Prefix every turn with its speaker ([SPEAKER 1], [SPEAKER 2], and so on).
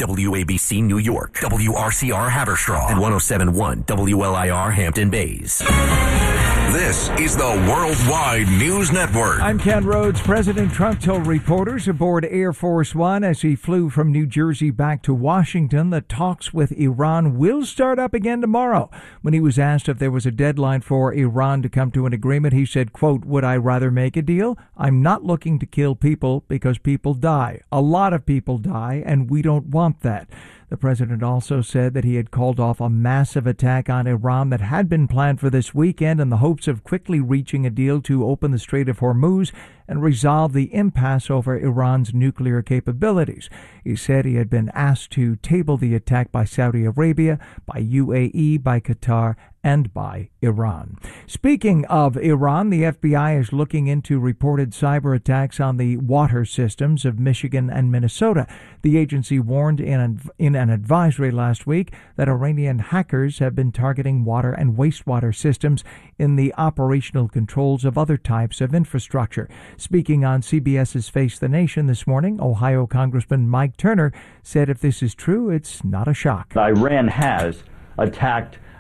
[SPEAKER 1] WABC New York, WRCR Haverstraw, and 107.1 WLIR Hampton Bays. This is the Worldwide News Network.
[SPEAKER 2] I'm Ken Rhodes. President Trump told reporters aboard Air Force One as he flew from New Jersey back to Washington that talks with Iran will start up again tomorrow. When he was asked if there was a deadline for Iran to come to an agreement, he said, quote, "Would I rather make a deal? I'm not looking to kill people because people die. A lot of people die, and we don't want that." The president also said that he had called off a massive attack on Iran that had been planned for this weekend in the hopes of quickly reaching a deal to open the Strait of Hormuz and resolve the impasse over Iran's nuclear capabilities. He said he had been asked to table the attack by Saudi Arabia, by UAE, by Qatar, and by Iran. Speaking of Iran, the FBI is looking into reported cyber attacks on the water systems of Michigan and Minnesota. The agency warned in an advisory last week that Iranian hackers have been targeting water and wastewater systems in the operational controls of other types of infrastructure. Speaking on CBS's Face the Nation this morning, Ohio Congressman Mike Turner said if this is true, it's not a shock.
[SPEAKER 3] Iran has attacked